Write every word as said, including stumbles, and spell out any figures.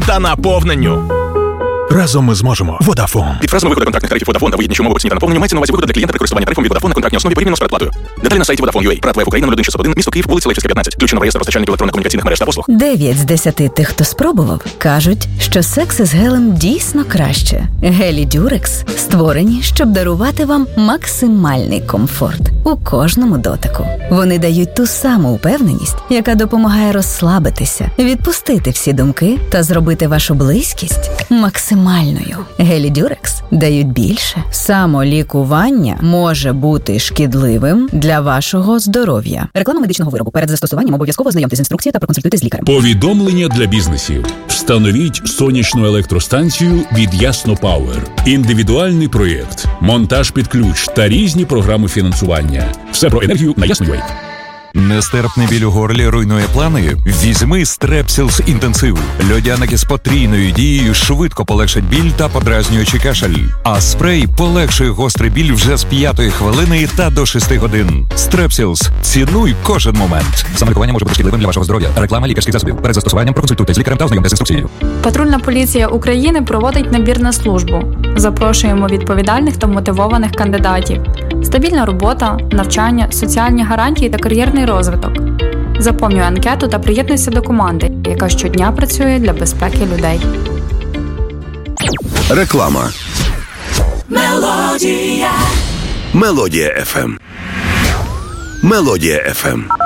та наповненню. Разом ми зможемо. Vodafone. Під фразами виходу контрактних тарифів Vodafone та вигідніші умови оціні та наповнення мається на увазі виходу для клієнта при користуванні тарифом від Vodafone на контрактній основі порівняно з передплатою. Деталі на сайті Vodafone.ua. Прат ВФ Україна нуль один шістсот один, місто Київ, вулиця Левчівська, п'ятнадцять. Включено в реєстр постачальників електронно-комунікаційних мереж та послуг. Дев'ять з десяти тих, хто спробував, кажуть, що секс із гелем дійсно краще. Гелі Дюрекс створені, щоб дарувати вам максимальний комфорт у кожному дотику. Вони дають ту саму впевненість, яка допомагає розслабитися, відпустити всі думки та зробити вашу близькість максимальною. Гелі Дюрекс дають більше. Самолікування може бути шкідливим для вашого здоров'я. Реклама медичного виробу. Перед застосуванням обов'язково ознайомтесь з інструкцією та проконсультуйтесь з лікарем. Повідомлення для бізнесів. Встановіть сонячну електростанцію від Ясно Пауер. Індивідуальний проєкт, монтаж під ключ та різні програми фінансування. Все про енергію на Ясно.ua. Нестерпний біль у горлі руйнує плани? Візьми Стрепсілс інтенсив. Льодяники з потрійною дією швидко полегшать біль та подразнюючий кашель. А спрей полегшує гострий біль вже з п'ятої хвилини та до шести годин. Стрепсілс. Цінуй кожен момент. Самолікування може бути шкідливим для вашого здоров'я. Реклама лікарських засобів. Перед застосуванням проконсультуйтесь з лікарем та ознайомтесь з інструкцією. Патрульна поліція України проводить набір на службу. Запрошуємо відповідальних та мотивованих кандидатів. Стабільна робота, навчання, соціальні гарантії та кар'єрний розвиток. Заповнюй анкету та приєднуйся до команди, яка щодня працює для безпеки людей. Реклама. Мелодія. Мелодія еф ем. Мелодія еф ем.